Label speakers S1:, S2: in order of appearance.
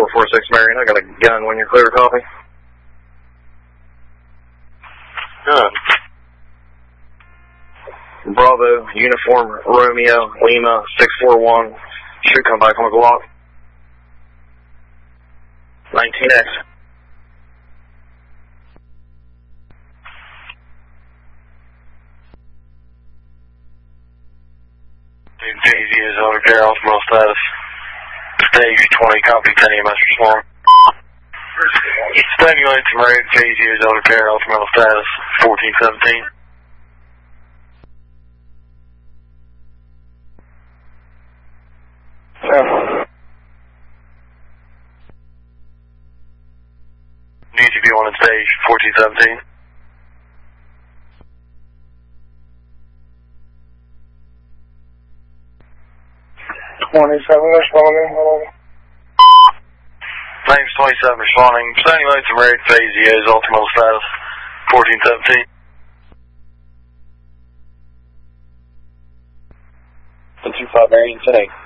S1: 446 Marion. I got a gun when you're clear, copy.
S2: Good.
S1: Bravo, Uniform, Romeo, Lima, 641. Should come back on the Glock. 19X.
S2: JZ is on repair, ultimate status. Stage 20, copy 10 EMS respond. Stimulate to Marine, JZ is on repair, ultimate status 1417. Need to be on stage 1417.
S3: 27 responding.
S2: Names 27 responding. Stimulate to Marine, phase is ultimate status 1417.
S1: 25 Marion, 10-8.